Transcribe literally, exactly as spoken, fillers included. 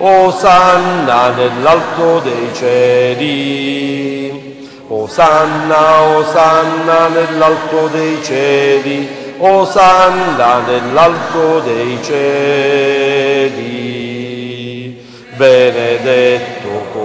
Osanna nell'alto dei cieli. Osanna, Osanna nell'alto dei cieli. Osanna nell'alto dei cieli. Benedetto